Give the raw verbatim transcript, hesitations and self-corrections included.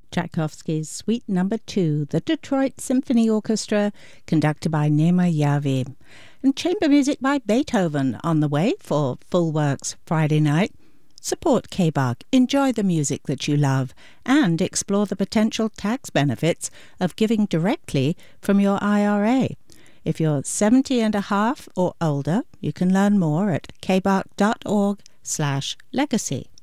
Tchaikovsky's Suite Number Two, the Detroit Symphony Orchestra, conducted by Nema Yavi. And chamber music by Beethoven on the way for Full Works Friday night. Support K B A C, enjoy the music that you love, and explore the potential tax benefits of giving directly from your I R A. If you're seventy and a half or older, you can learn more at kbac dot org slash legacy.